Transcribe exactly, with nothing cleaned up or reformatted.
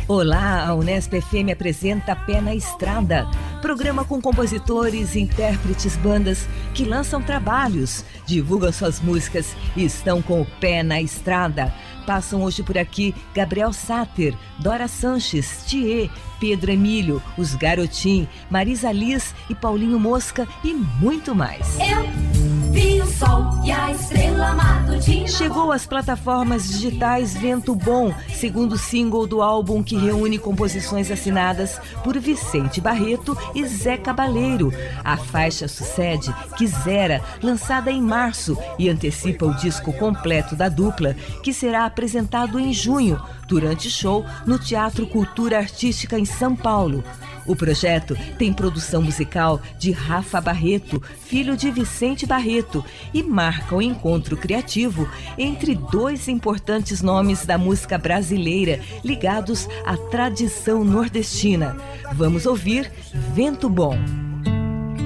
Olá, a Unesp F M apresenta Pé na Estrada, programa com compositores, intérpretes, bandas que lançam trabalhos, divulgam suas músicas e estão com o pé na estrada. Passam hoje por aqui Gabriel Sáter, Dora Sanches, Thier, Pedro Emílio, Os Garotim, Marisa Liz e Paulinho Mosca e muito mais. Eu vi o sol e a estrela matutina. Chegou às plataformas digitais Vento Bom, segundo single do álbum que reúne composições assinadas por Vicente Barreto e Zé Cabaleiro. A faixa sucede Quisera, lançada em março, e antecipa o disco completo da dupla, que será apresentado em junho, durante show no Teatro Cultura Artística em São Paulo. O projeto tem produção musical de Rafa Barreto, filho de Vicente Barreto, e marca o encontro criativo entre dois importantes nomes da música brasileira ligados à tradição nordestina. Vamos ouvir Vento Bom.